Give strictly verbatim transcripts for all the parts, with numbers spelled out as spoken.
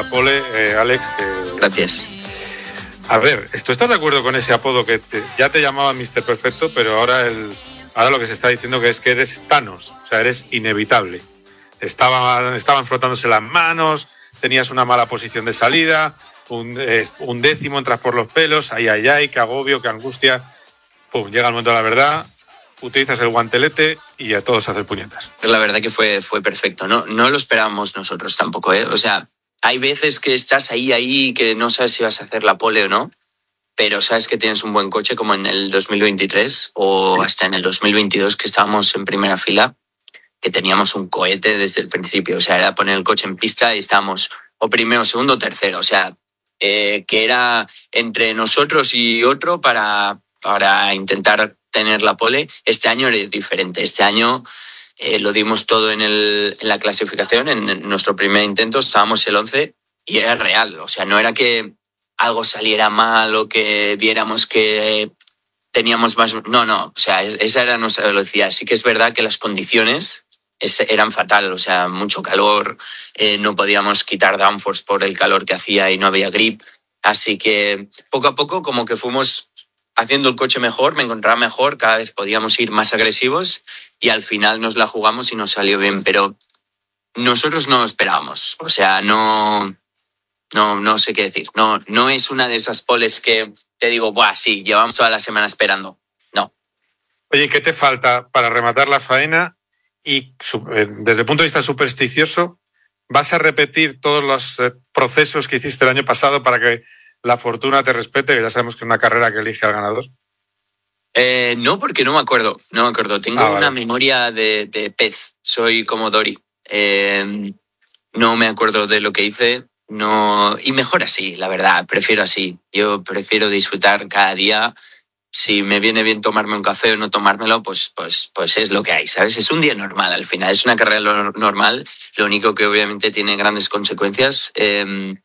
la pole, eh, Alex. Que... Gracias. A ver, ¿tú estás de acuerdo con ese apodo que te, ya te llamaba míster Perfecto, pero ahora el, ahora lo que se está diciendo que es que eres Thanos, o sea, eres inevitable? Estaba, estaban frotándose las manos, tenías una mala posición de salida, un, eh, un décimo, entras por los pelos, ay, ay, ay, qué agobio, qué angustia. Pum, llega el momento de la verdad, utilizas el guantelete y a todos hacer puñetas. La verdad que fue, fue perfecto, no, no lo esperábamos nosotros tampoco, ¿eh? O sea, hay veces que estás ahí, ahí, que no sabes si vas a hacer la pole o no, pero sabes que tienes un buen coche, como en el dos mil veintitrés o hasta en el dos mil veintidós, que estábamos en primera fila, que teníamos un cohete desde el principio. O sea, era poner el coche en pista y estábamos o primero, segundo o tercero. O sea, eh, que era entre nosotros y otro para, para intentar tener la pole. Este año era diferente. Este año eh, lo dimos todo en, el, en la clasificación. En nuestro primer intento estábamos el once y era real. O sea, no era que algo saliera mal o que viéramos que teníamos más... No, no. O sea, esa era nuestra velocidad. Sí que es verdad que las condiciones eran fatal, o sea, mucho calor, eh, no podíamos quitar downforce por el calor que hacía y no había grip. Así que poco a poco como que fuimos haciendo el coche mejor, me encontraba mejor, cada vez podíamos ir más agresivos y al final nos la jugamos y nos salió bien, pero nosotros no lo esperábamos. O sea, no, no, no sé qué decir. No, no es una de esas poles que te digo, buah, sí, llevamos toda la semana esperando. No. Oye, ¿qué te falta para rematar la faena? Y desde el punto de vista supersticioso, ¿vas a repetir todos los procesos que hiciste el año pasado para que la fortuna te respete? Que ya sabemos que es una carrera que elige al ganador. Eh, no, porque no me acuerdo. No me acuerdo. Tengo ah, vale. una memoria de, de pez. Soy como Dory. Eh, no me acuerdo de lo que hice. No, y mejor así, la verdad. Prefiero así. Yo prefiero disfrutar cada día. Si me viene bien tomarme un café o no tomármelo, pues, pues, pues es lo que hay, ¿sabes? Es un día normal al final, es una carrera normal, lo único que obviamente tiene grandes consecuencias. Eh,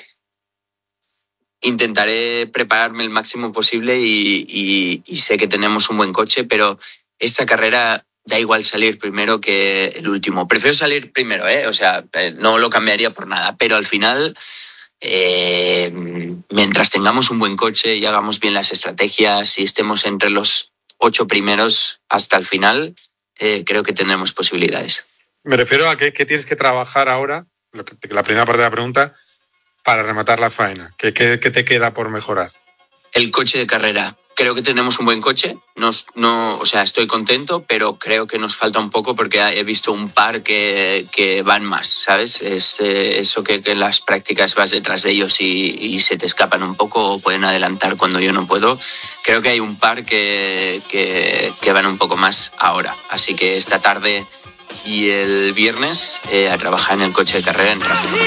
intentaré prepararme el máximo posible y, y, y sé que tenemos un buen coche, pero esta carrera da igual salir primero que el último. Prefiero salir primero, ¿eh? O sea, no lo cambiaría por nada, pero al final... Eh, mientras tengamos un buen coche y hagamos bien las estrategias y estemos entre los ocho primeros hasta el final, eh, creo que tendremos posibilidades. Me refiero a que, que tienes que trabajar ahora, lo que, la primera parte de la pregunta, para rematar la faena. ¿Qué, qué, qué te queda por mejorar? El coche de carrera. Creo que tenemos un buen coche, nos, no, o sea, estoy contento, pero creo que nos falta un poco porque he visto un par que, que van más, ¿sabes? Es eh, eso que, que en las prácticas vas detrás de ellos y, y se te escapan un poco o pueden adelantar cuando yo no puedo. Creo que hay un par que, que, que van un poco más ahora, así que esta tarde y el viernes eh, a trabajar en el coche de carrera en tráfico.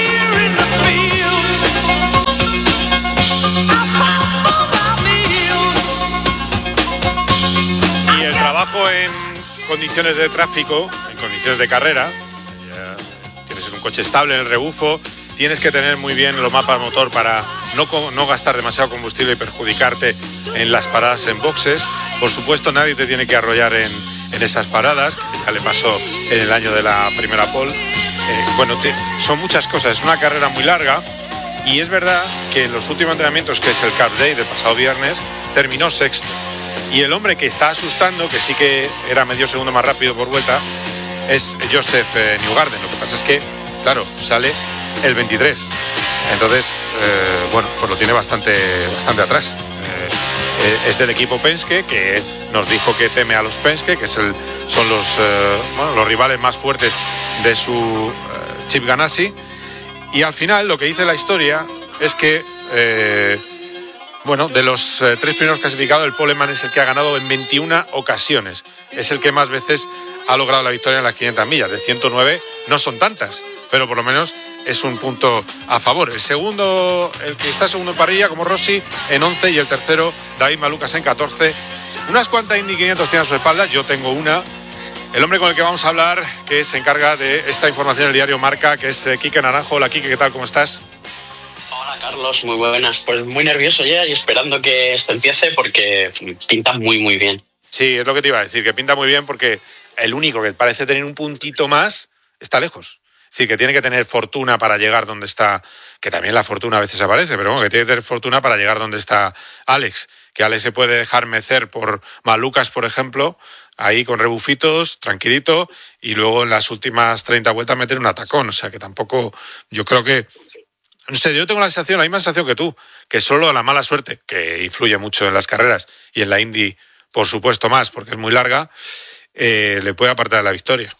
Trabajo en condiciones de tráfico, en condiciones de carrera, ya tienes un coche estable en el rebufo, tienes que tener muy bien los mapas de motor para no, no gastar demasiado combustible y perjudicarte en las paradas en boxes. Por supuesto, nadie te tiene que arrollar en, en esas paradas, que ya le pasó en el año de la primera pole. Eh, bueno, te, son muchas cosas, es una carrera muy larga y es verdad que en los últimos entrenamientos, que es el Cup Day del pasado viernes, terminó sexto. Y el hombre que está asustando, que sí que era medio segundo más rápido por vuelta, es Joseph eh, Newgarden. Lo que pasa es que, claro, sale el veintitrés. Entonces, eh, bueno, pues lo tiene bastante, bastante atrás. Eh, eh, es del equipo Penske, que nos dijo que teme a los Penske, que es el, son los, eh, bueno, los rivales más fuertes de su eh, Chip Ganassi. Y al final, lo que dice la historia es que... Eh, Bueno, de los eh, tres primeros clasificados, el poleman es el que ha ganado en veintiuna ocasiones. Es el que más veces ha logrado la victoria en las quinientas millas. De ciento nueve no son tantas, pero por lo menos es un punto a favor. El segundo, el que está segundo en parrilla, como Rossi, en once, y el tercero, David Malukas, en catorce. Unas cuantas Indy quinientos tiene a su espalda, yo tengo una. El hombre con el que vamos a hablar, que se encarga de esta información del diario Marca, que es eh, Quique Naranjo. Hola, Quique, ¿qué tal? ¿Cómo estás? Hola, Carlos, muy buenas. Pues muy nervioso ya y esperando que esto empiece porque pinta muy, muy bien. Sí, es lo que te iba a decir, que pinta muy bien porque el único que parece tener un puntito más está lejos. Es decir, que tiene que tener fortuna para llegar donde está, que también la fortuna a veces aparece, pero bueno, que tiene que tener fortuna para llegar donde está Alex. Que Alex se puede dejar mecer por Malucas, por ejemplo, ahí con rebufitos, tranquilito, y luego en las últimas treinta vueltas meter un atacón. O sea, que tampoco, yo creo que, no sé, yo tengo la sensación, la misma sensación que tú, que solo la mala suerte, que influye mucho en las carreras, y en la Indy, por supuesto más, porque es muy larga, eh, le puede apartar de la victoria.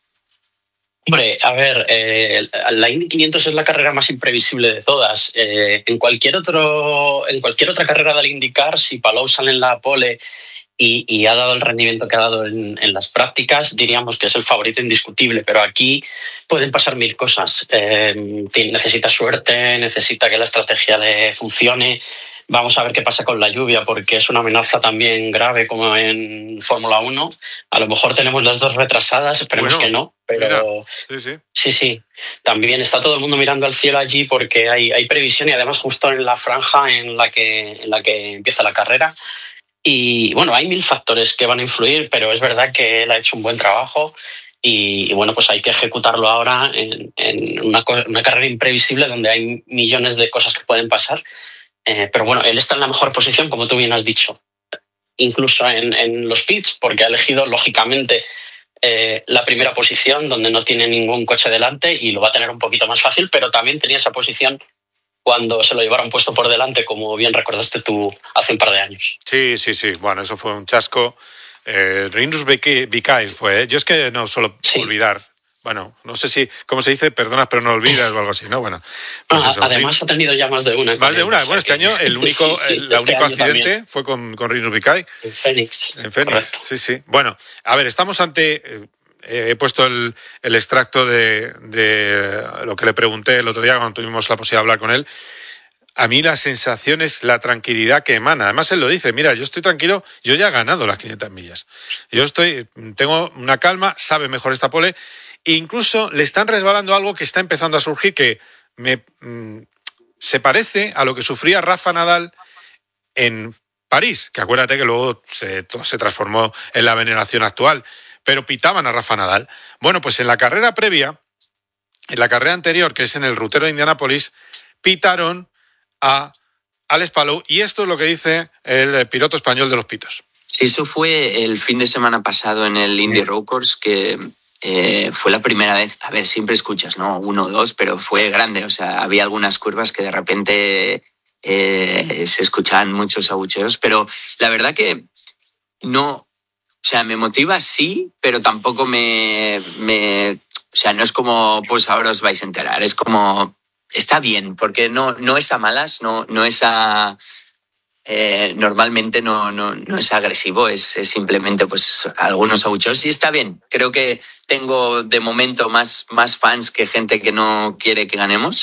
Hombre, a ver, eh, la Indy quinientos es la carrera más imprevisible de todas. Eh, en cualquier otro, en cualquier otra carrera del IndyCar, si Palou sale en la pole y, y ha dado el rendimiento que ha dado en, en las prácticas, diríamos que es el favorito indiscutible. Pero aquí pueden pasar mil cosas. Eh, necesita suerte, necesita que la estrategia le funcione. Vamos a ver qué pasa con la lluvia, porque es una amenaza también grave como en Fórmula uno. A lo mejor tenemos las dos retrasadas, esperemos bueno, que no. Pero mira, sí, sí. sí, sí. También está todo el mundo mirando al cielo allí porque hay, hay previsión y además justo en la franja en la que, en la que empieza la carrera. Y bueno, hay mil factores que van a influir, pero es verdad que él ha hecho un buen trabajo. Y, y bueno, pues hay que ejecutarlo ahora en, en una, una carrera imprevisible donde hay millones de cosas que pueden pasar. Eh, pero bueno, él está en la mejor posición, como tú bien has dicho, incluso en, en los pits, porque ha elegido, lógicamente, eh, la primera posición, donde no tiene ningún coche delante y lo va a tener un poquito más fácil, pero también tenía esa posición cuando se lo llevaron puesto por delante, como bien recordaste tú hace un par de años. Sí, sí, sí. Bueno, eso fue un chasco. Eh, Rinus Vikail fue, ¿eh? Yo es que no suelo sí. olvidar. Bueno, no sé si, ¿cómo se dice? Perdonas, pero no olvidas o algo así, ¿no? Bueno, pues ah, eso. Además ha tenido ya más de una. Más de una. Bueno, este año el único, sí, sí, el este único accidente también fue con, con Rinus Vikail. En Phoenix. En Phoenix, sí, sí. Bueno, a ver, estamos ante... Eh, he puesto el, el extracto de, de lo que le pregunté el otro día cuando tuvimos la posibilidad de hablar con él. A mí la sensación es la tranquilidad que emana. Además, él lo dice, mira, yo estoy tranquilo, yo ya he ganado las quinientas millas. Yo estoy, tengo una calma, sabe mejor esta pole. E incluso le están resbalando algo que está empezando a surgir que me mmm, se parece a lo que sufría Rafa Nadal en París, que acuérdate que luego se, se transformó en la veneración actual, pero pitaban a Rafa Nadal. Bueno, pues en la carrera previa, en la carrera anterior, que es en el rutero de Indianápolis, pitaron a Alex Palou, y esto es lo que dice el piloto español de los pitos. Sí, eso fue el fin de semana pasado en el Indy Road Course, que eh, fue la primera vez, a ver, siempre escuchas, ¿no? Uno o dos, pero fue grande, o sea, había algunas curvas que de repente eh, se escuchaban muchos abucheos, pero la verdad que no, o sea, me motiva sí, pero tampoco me, me, o sea, no es como, pues ahora os vais a enterar, es como, está bien, porque no, no es a malas, no, no es a... Eh, normalmente no, no, no es agresivo, es, es simplemente pues algunos abucheos y está bien. Creo que tengo de momento más, más fans que gente que no quiere que ganemos.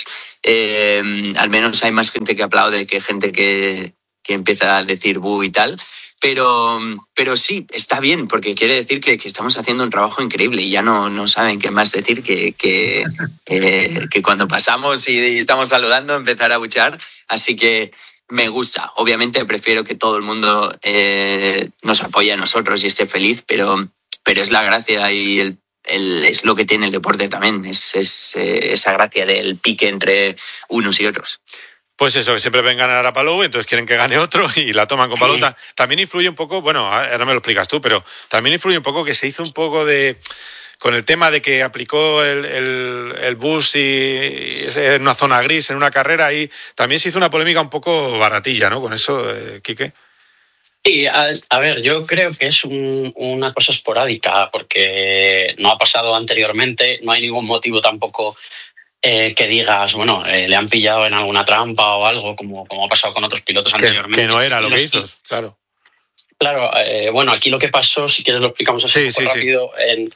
Eh, al menos hay más gente que aplaude que gente que, que empieza a decir bu y tal. Pero, pero sí, está bien, porque quiere decir que, que estamos haciendo un trabajo increíble y ya no, no saben qué más decir que, que, eh, que cuando pasamos y, y estamos saludando empezar a abuchear. Así que me gusta. Obviamente prefiero que todo el mundo eh, nos apoye a nosotros y esté feliz, pero, pero es la gracia y el, el, es lo que tiene el deporte también. Es, es eh, esa gracia del pique entre unos y otros. Pues eso, que siempre ven ganar a Palou, entonces quieren que gane otro y la toman con Palou. Sí. También influye un poco, bueno, ahora me lo explicas tú, pero también influye un poco que se hizo un poco de... con el tema de que aplicó el, el, el bus y, y en una zona gris, en una carrera, y también se hizo una polémica un poco baratilla, ¿no? Con eso, eh, Quique. Sí, a, a ver, yo creo que es un, una cosa esporádica, porque no ha pasado anteriormente, no hay ningún motivo tampoco eh, que digas, bueno, eh, le han pillado en alguna trampa o algo, como, como ha pasado con otros pilotos que, anteriormente. Que no era lo que hizo, claro. Claro, eh, bueno, aquí lo que pasó, si quieres lo explicamos así sí, un poco sí, rápido. Sí. En,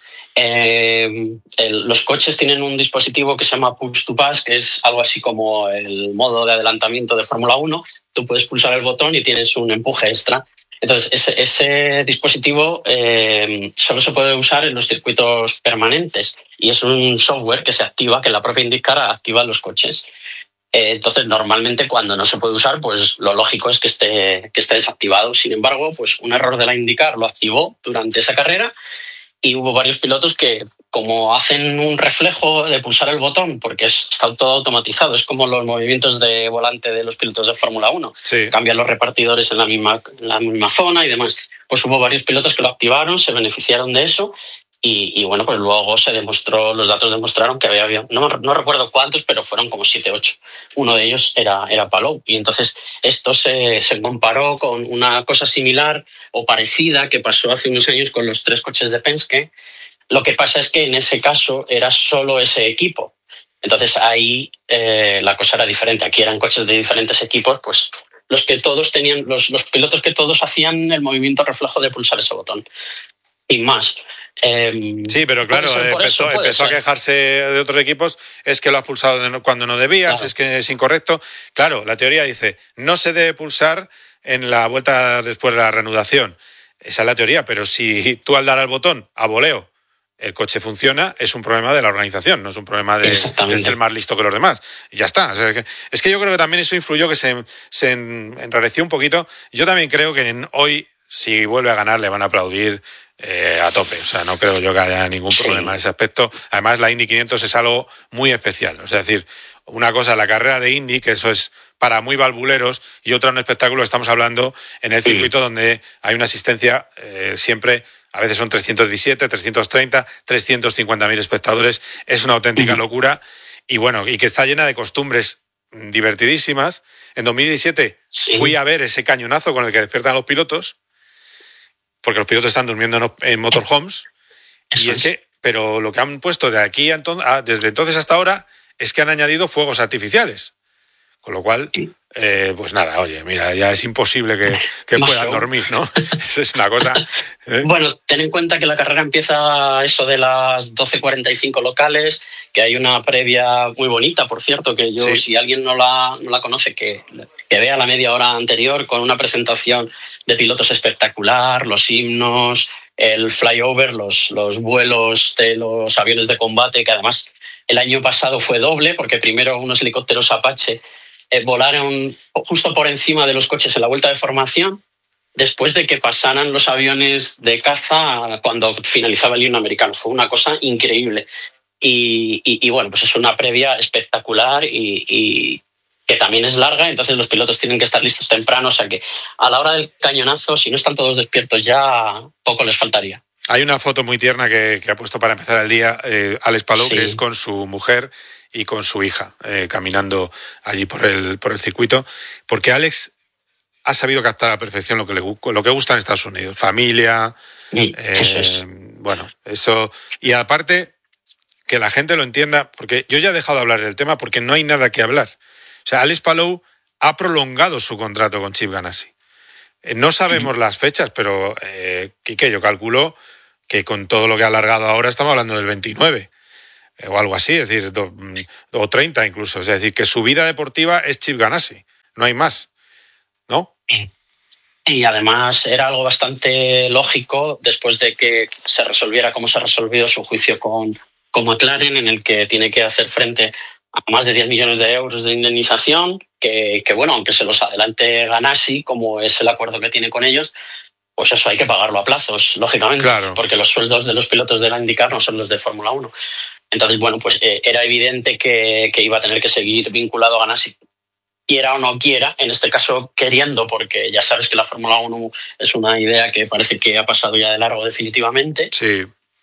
eh, el, los coches tienen un dispositivo que se llama Push to Pass, que es algo así como el modo de adelantamiento de Fórmula uno. Tú puedes pulsar el botón y tienes un empuje extra. Entonces, ese, ese dispositivo eh, solo se puede usar en los circuitos permanentes y es un software que se activa, que la propia IndyCar activa en los coches. Eh, entonces, normalmente cuando no se puede usar, pues lo lógico es que esté, que esté desactivado. Sin embargo, pues un error de la IndyCar lo activó durante esa carrera y hubo varios pilotos que como hacen un reflejo de pulsar el botón, porque es, está todo automatizado, es como los movimientos de volante de los pilotos de Fórmula uno. Sí. Cambian los repartidores en la misma, en la misma zona y demás. Pues hubo varios pilotos que lo activaron, se beneficiaron de eso y, y bueno, pues luego se demostró, los datos demostraron que había, había no, no recuerdo cuántos, pero fueron como siete, ocho. Uno de ellos era, era Palou. Y entonces esto se, se comparó con una cosa similar o parecida que pasó hace unos años con los tres coches de Penske. Lo que pasa es que en ese caso era solo ese equipo. Entonces ahí eh, la cosa era diferente. Aquí eran coches de diferentes equipos, pues los que todos tenían, los, los pilotos que todos hacían el movimiento reflejo de pulsar ese botón. Y más. Eh, sí, pero claro, empezó, eso, empezó a quejarse de otros equipos, es que lo has pulsado cuando no debías, claro. Es que es incorrecto. Claro, la teoría dice, no se debe pulsar en la vuelta después de la reanudación. Esa es la teoría, pero si tú al dar al botón, a voleo, el coche funciona, es un problema de la organización, no es un problema de, de ser más listo que los demás. Y ya está. O sea, que, es que yo creo que también eso influyó, que se, se enrareció un poquito. Yo también creo que en, hoy, si vuelve a ganar, le van a aplaudir eh, a tope. O sea, no creo yo que haya ningún problema sí. en ese aspecto. Además, la Indy quinientos es algo muy especial. O sea, es decir, una cosa, la carrera de Indy, que eso es para muy balbuleros, y otra, un espectáculo, estamos hablando en el circuito sí. donde hay una asistencia eh, siempre... A veces son trescientos diecisiete, trescientos treinta, trescientos cincuenta mil espectadores. Es una auténtica locura. Y bueno, y que está llena de costumbres divertidísimas. En dos mil diecisiete sí. fui a ver ese cañonazo con el que despiertan a los pilotos, porque los pilotos están durmiendo en, en motorhomes. Eso y es, es que, pero lo que han puesto de aquí a entonces, a, desde entonces hasta ahora es que han añadido fuegos artificiales. Con lo cual, eh, pues nada, oye, mira, ya es imposible que, que puedan dormir, ¿no? Eso es una cosa... ¿eh? Bueno, ten en cuenta que la carrera empieza eso de las doce cuarenta y cinco locales, que hay una previa muy bonita, por cierto, que yo, sí. si alguien no la, no la conoce, que, que vea la media hora anterior con una presentación de pilotos espectacular, los himnos, el flyover, los, los vuelos de los aviones de combate, que además el año pasado fue doble, porque primero unos helicópteros Apache Eh, volaron justo por encima de los coches en la vuelta de formación después de que pasaran los aviones de caza cuando finalizaba el himno americano. Fue una cosa increíble. Y, y, y bueno, pues es una previa espectacular y, y que también es larga, entonces los pilotos tienen que estar listos temprano, o sea que a la hora del cañonazo, si no están todos despiertos ya, poco les faltaría. Hay una foto muy tierna que, que ha puesto para empezar el día eh, Alex Palou, sí. que es con su mujer y con su hija, eh, caminando allí por el, por el circuito, porque Alex ha sabido captar a la perfección lo que le lo que gusta en Estados Unidos, familia, sí, eh, eso es. bueno, eso, y aparte que la gente lo entienda, porque yo ya he dejado de hablar del tema porque no hay nada que hablar. O sea, Alex Palou ha prolongado su contrato con Chip Ganassi. Eh, no sabemos sí. las fechas, pero eh, Quique, yo calculo que con todo lo que ha alargado ahora estamos hablando del veintinueve. O algo así, es decir, do, o treinta incluso. Es decir, que su vida deportiva es Chip Ganassi, no hay más, ¿no? Y además era algo bastante lógico después de que se resolviera como se ha resolvido su juicio con, con McLaren, en el que tiene que hacer frente a más de diez millones de euros de indemnización, que, que bueno, aunque se los adelante Ganassi, como es el acuerdo que tiene con ellos, pues eso hay que pagarlo a plazos, lógicamente, claro. porque los sueldos de los pilotos de la IndyCar no son los de Fórmula uno. Entonces, bueno, pues eh, era evidente que, que iba a tener que seguir vinculado a Ganassi, quiera o no quiera, en este caso queriendo, porque ya sabes que la Fórmula uno es una idea que parece que ha pasado ya de largo definitivamente. Sí.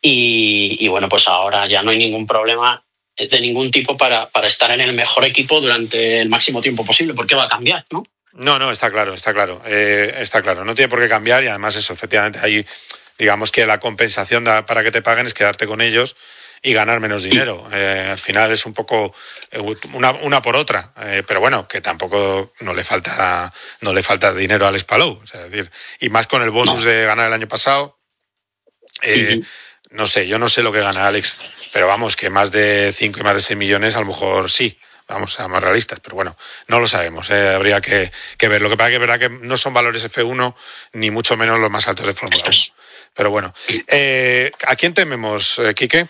Y, y bueno, pues ahora ya no hay ningún problema de ningún tipo para, para estar en el mejor equipo durante el máximo tiempo posible, porque va a cambiar, ¿no? No, no, está claro, está claro, eh, está claro. No tiene por qué cambiar y además eso, efectivamente, hay, digamos que la compensación para que te paguen es quedarte con ellos y ganar menos dinero. Eh, al final es un poco una, una por otra, eh, pero bueno, que tampoco no le falta no le falta dinero a Alex Palou. O sea, es decir, y más con el bonus no. de ganar el año pasado, eh, uh-huh. no sé, yo no sé lo que gana Alex, pero vamos, que más de cinco y más de seis millones a lo mejor sí. Vamos a ser más realistas, pero bueno, no lo sabemos, ¿eh? Habría que, que ver. Lo que pasa es que es verdad que no son valores F uno, ni mucho menos los más altos de Fórmula uno. Pero bueno, eh, ¿a quién tememos, eh, Quique?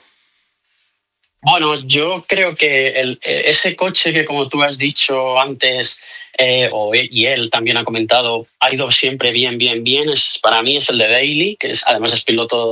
Bueno, yo creo que el, ese coche que, como tú has dicho antes, eh, o, y él también ha comentado, ha ido siempre bien, bien, bien. Es, para mí es el de Daly, que es, además es piloto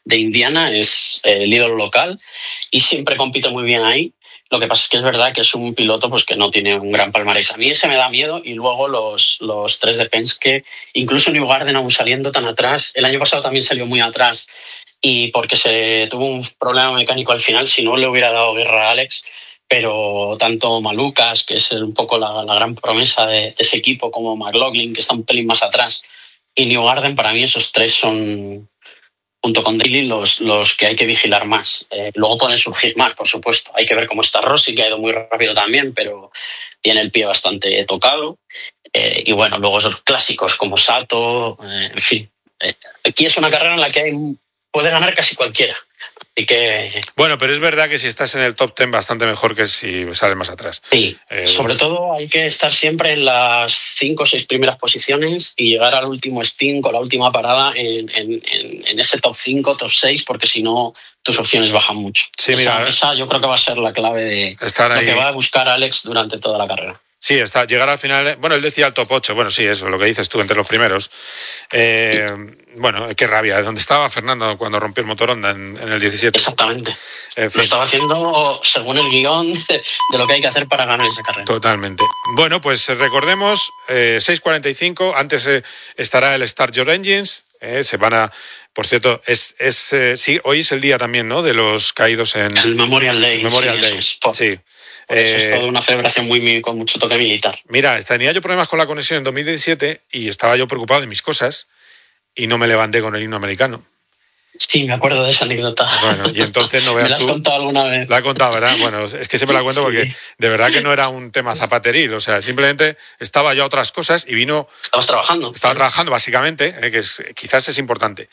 de Indiana, es eh, el ídolo local y siempre compite muy bien ahí. Lo que pasa es que es verdad que es un piloto pues, que no tiene un gran palmarés. A mí ese me da miedo y luego los, los tres de Penske, incluso Newgarden aún saliendo tan atrás. El año pasado también salió muy atrás y porque se tuvo un problema mecánico al final, si no le hubiera dado guerra a Alex. Pero tanto Malukas, que es un poco la, la gran promesa de, de ese equipo, como McLaughlin, que está un pelín más atrás, y Newgarden, para mí esos tres son, junto con Daly, los, los que hay que vigilar más. Eh, luego pueden surgir más, por supuesto. Hay que ver cómo está Rossi, que ha ido muy rápido también, pero tiene el pie bastante tocado. Eh, y bueno, luego esos clásicos como Sato, eh, en fin. Eh, aquí es una carrera en la que hay, puede ganar casi cualquiera. Así que... Bueno, pero es verdad que si estás en el top ten bastante mejor que si sales más atrás. Sí, eh, sobre todo hay que estar siempre en las cinco o seis primeras posiciones y llegar al último stint o la última parada en, en, en ese top cinco, top seis, porque si no tus opciones bajan mucho. Sí, esa, mira, esa yo creo que va a ser la clave de estar ahí. Lo que va a buscar Alex durante toda la carrera. Sí, está, llegar al final, bueno, él decía el top ocho, bueno, sí, eso, lo que dices tú, entre los primeros. Eh, sí. Bueno, qué rabia, ¿dónde estaba Fernando cuando rompió el motor Honda en, en el diecisiete? Exactamente. En fin. Lo estaba haciendo según el guión de, de lo que hay que hacer para ganar esa carrera. Totalmente. Bueno, pues recordemos, eh, seis cuarenta y cinco, antes eh, estará el Start Your Engines, eh, se van a... Por cierto, es, es eh, sí, hoy es el día también, ¿no?, de los caídos en... El Memorial Day. El Memorial sí, Day, es, por, sí. Por eso eh, es toda una celebración muy, muy con mucho toque militar. Mira, tenía yo problemas con la conexión en dos mil diecisiete y estaba yo preocupado de mis cosas y no me levanté con el himno americano. Sí, me acuerdo de esa anécdota. Bueno, y entonces no veas tú... ¿Me la has contado alguna vez? La he contado, ¿verdad? Bueno, es que siempre la cuento porque sí. De verdad que no era un tema zapateril, o sea, simplemente estaba yo a otras cosas y vino... Estabas trabajando. Estaba trabajando, básicamente, eh, que es, quizás es importante.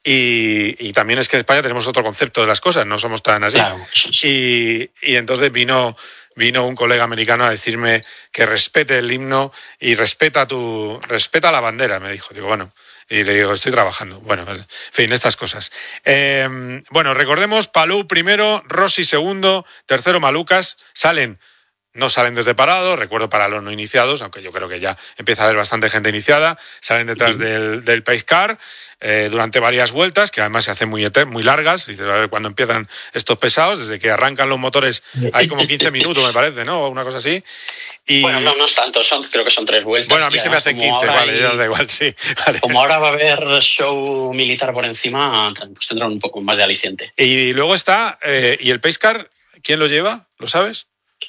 Y, y también es que en España tenemos otro concepto de las cosas, no somos tan así. Claro, sí. Y, y entonces vino... Vino un colega americano a decirme que respete el himno y respeta tu respeta la bandera, me dijo. Digo, bueno, y le digo, estoy trabajando. Bueno, en fin, estas cosas. Eh, bueno, recordemos, Palou primero, Rossi segundo, tercero Malukas, salen... No salen desde parado, recuerdo para los no iniciados, aunque yo creo que ya empieza a haber bastante gente iniciada, salen detrás sí. del, del pace car eh, durante varias vueltas, que además se hacen muy, eter- muy largas, dices, a ver cuándo empiezan estos pesados, desde que arrancan los motores hay como quince minutos, me parece, ¿no? O una cosa así. Y... Bueno, no, no es tanto, son, creo que son tres vueltas. Bueno, a mí se me hacen quince, vale, hay... ya da igual, sí. Vale. Como ahora va a haber show militar por encima, pues tendrán un poco más de aliciente. Y luego está, eh, ¿y el pace car, quién lo lleva? ¿Lo sabes?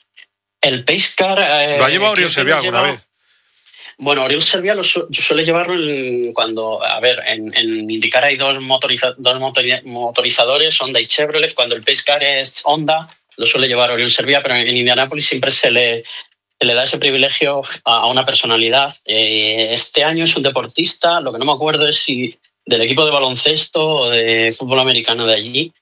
El pace car... Eh, ¿Lo ha llevado Oriol Servià alguna lleva... vez? Bueno, Oriol Servià lo su... suele llevarlo en, cuando... A ver, en, en IndyCar hay dos, motoriza... dos motori... motorizadores, Honda y Chevrolet. Cuando el pace car es Honda, lo suele llevar Oriol Servià, pero en Indianápolis siempre se le, se le da ese privilegio a una personalidad. Eh, este año es un deportista, lo que no me acuerdo es si del equipo de baloncesto o de fútbol americano de allí.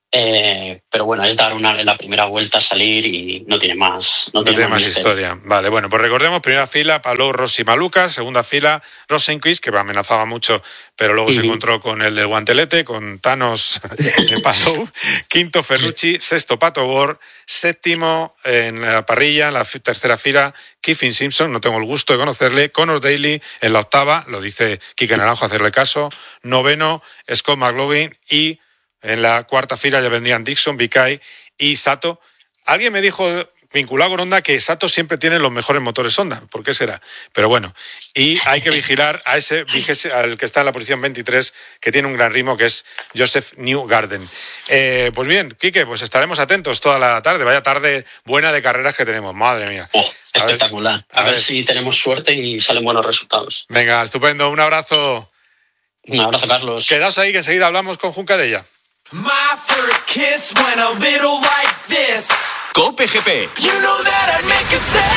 Eh, pero bueno, es dar una en la primera vuelta, salir y no tiene más no, no tiene, tiene más, más historia. Vale, bueno, pues recordemos, primera fila Palou, Rossi, Malukas, segunda fila Rosenqvist, que amenazaba mucho, pero luego uh-huh. se encontró con el del guantelete, con Thanos de Palou, quinto Ferrucci, sexto Pato Ward, séptimo en la parrilla, en la tercera fila Kiffin Simpson, no tengo el gusto de conocerle, Connor Daly en la octava, lo dice Quique Naranjo, hacerle caso, noveno Scott McLaughlin y en la cuarta fila ya vendrían Dixon, Bikai y Sato. Alguien me dijo, vinculado con Honda, que Sato siempre tiene los mejores motores Honda. ¿Por qué será? Pero bueno, y hay que vigilar a ese, al que está en la posición veintitrés, que tiene un gran ritmo, que es Joseph Newgarden. Eh, pues bien, Quique, pues estaremos atentos toda la tarde. Vaya tarde buena de carreras que tenemos, madre mía. Oh, espectacular. A ver, a a ver, ver si tenemos suerte y salen buenos resultados. Venga, estupendo. Un abrazo. Un abrazo, Carlos. Quedaos ahí, que enseguida hablamos con Juncadella. My first kiss went a little like this. Cope G P. You know that I'd make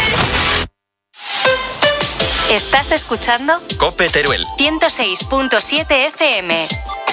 a say. ¿Estás escuchando? Cope Teruel. ciento seis punto siete F M.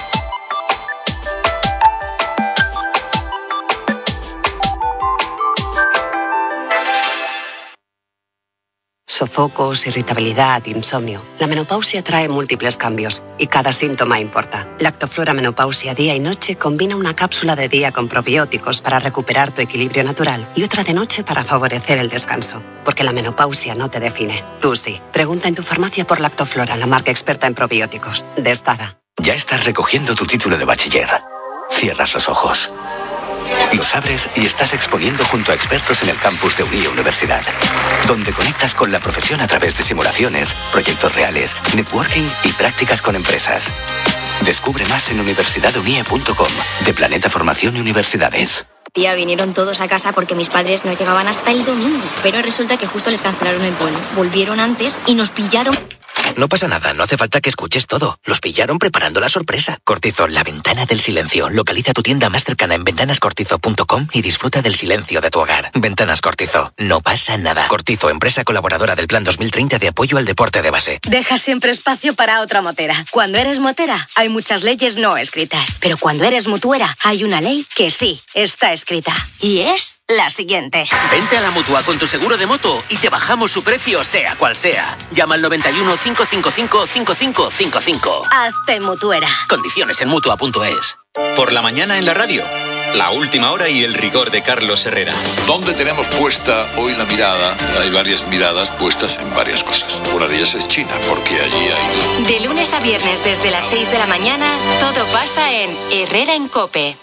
Sofocos, irritabilidad, insomnio. La menopausia trae múltiples cambios y cada síntoma importa. Lactoflora Menopausia Día y Noche combina una cápsula de día con probióticos para recuperar tu equilibrio natural y otra de noche para favorecer el descanso. Porque la menopausia no te define. Tú sí. Pregunta en tu farmacia por Lactoflora, la marca experta en probióticos. De Estada. Ya estás recogiendo tu título de bachiller. cierras los ojos. Los abres y estás exponiendo junto a expertos en el campus de Unie Universidad, donde conectas con la profesión a través de simulaciones, proyectos reales, networking y prácticas con empresas. Descubre más en universidad unie punto com, de Planeta Formación y Universidades. Tía, vinieron todos a casa porque mis padres no llegaban hasta el domingo. Pero resulta que justo les cancelaron el vuelo. Volvieron antes y nos pillaron. No pasa nada, no hace falta que escuches todo. Los pillaron preparando la sorpresa. Cortizo, la ventana del silencio. Localiza tu tienda más cercana en ventanas cortizo punto com y disfruta del silencio de tu hogar. Ventanas Cortizo, no pasa nada. Cortizo, empresa colaboradora del Plan dos mil treinta de apoyo al deporte de base. Deja siempre espacio para otra motera. Cuando eres motera, hay muchas leyes no escritas. Pero cuando eres mutuera, hay una ley que sí está escrita. Y es la siguiente. Vente a la Mutua con tu seguro de moto y te bajamos su precio, sea cual sea. Llama al noventa y uno, cinco cinco cinco, cinco cinco cinco cinco. Hazte mutuera. Condiciones en mutua punto es. Por la mañana en la radio. La última hora y el rigor de Carlos Herrera. ¿Dónde tenemos puesta hoy la mirada? Hay varias miradas puestas en varias cosas. Una de ellas es China, porque allí hay... De lunes a viernes desde las seis de la mañana, todo pasa en Herrera en COPE.